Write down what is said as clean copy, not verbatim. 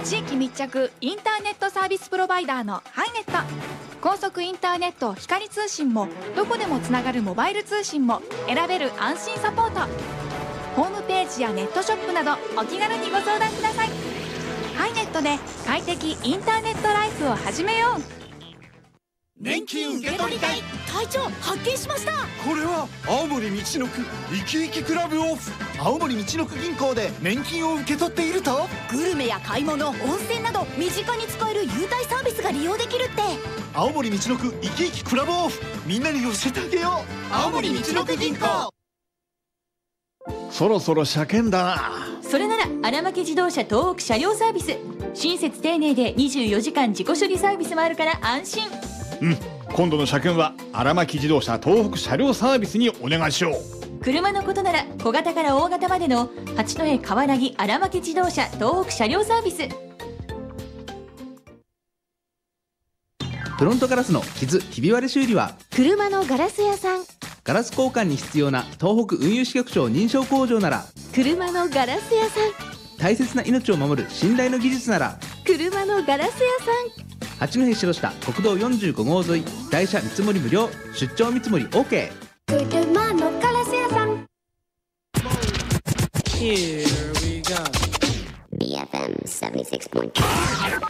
地域密着インターネットサービスプロバイダーのハイネット。高速インターネット光通信もどこでもつながるモバイル通信も選べる安心サポート。ホームページやネットショップなどお気軽にご相談ください。ハイネットで快適インターネットライフを始めよう。 年金受け取りたい。 隊長、発見しました。 これは青森みちのくいきいきクラブオフ。青森みちのく銀行で年金を受け取っていると、 グルメや買い物、温泉など身近に使える優待サービスが利用できるって。 青森みちのくいきいきクラブオフ、みんなに寄せてあげよう。青森みちのく銀行。 そろそろ車検だな。 それなら荒牧自動車東北車両サービス。親切丁寧で24時間自己処理サービスもあるから安心。 今度の車検は荒牧自動車東北車両サービスにお願いしよう。 車のことなら小型から大型までの八戸川柳荒牧自動車東北車両サービス。 フロントガラスの傷ひび割れ修理は車のガラス屋さん。 ガラス交換に必要な東北運輸支局長認証工場なら車のガラス屋さん。 大切な命を守る信頼の技術なら車のガラス屋さん。 八戸白下国道45号沿い、台車見積もり無料、出張見積もり OK。 車のガラス屋さん。 Here we go. BFM 76.5